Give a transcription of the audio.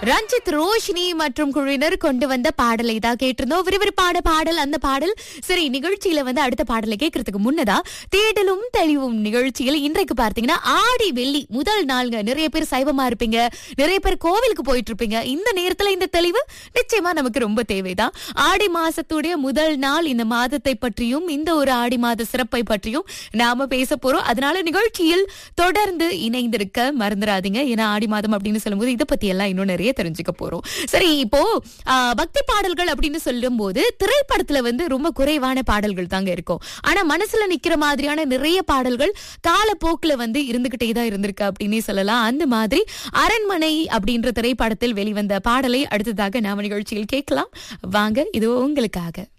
ரஞ்சித், ரோஷினி மற்றும் குழுவினர் கொண்டு வந்த பாடலை தான் கேட்டிருந்தோம். விறுவிறுப்பான பாடல் அந்த பாடல். சரி, நிகழ்ச்சியில அடுத்த பாடலை கேட்கறதுக்கு முன்னதா தேடலும் தெளிவும் நிகழ்ச்சியில் இன்றைக்கு பார்த்தீங்கன்னா ஆடி வெள்ளி முதல் நாள்ங்க. நிறைய பேர் சைவமா இருப்பீங்க, நிறைய பேர் கோவிலுக்கு போயிட்டு இருப்பீங்க. இந்த நேரத்துல இந்த தெளிவு நிச்சயமா நமக்கு ரொம்ப தேவைதான். ஆடி மாசத்துடைய முதல் நாள், இந்த மாதத்தை பற்றியும் இந்த ஒரு ஆடி மாத சிறப்பை பற்றியும் நாம பேச போறோம். அதனால நிகழ்ச்சியில் தொடர்ந்து இணைந்திருக்க மறந்துடாதீங்க. ஏன்னா ஆடி மாதம் அப்படின்னு சொல்லும்போது இதை பத்தி எல்லாம் இன்னும் நிறைய தெரிஞ்சுக்க போறோம். சரி, இப்போ பக்தி பாடல்கள் அப்படின்னு சொல்லும் போது திரைப்படத்துல ரொம்ப குறைவான பாடல்கள் தாங்க இருக்கும். ஆனா மனசுல நிக்கிற மாதிரியான நிறைய பாடல்கள் காலப்போக்குல இருந்துகிட்டே தான் இருந்திருக்கு அப்படின்னு சொல்லலாம். அந்த மாதிரி அரண்மனை அப்படின்ற திரைப்படத்தில் வெளிவந்த பாடலை அடுத்ததாக நாம நிகழ்ச்சியில் கேட்கலாம். வாங்க, இது உங்களுக்காக.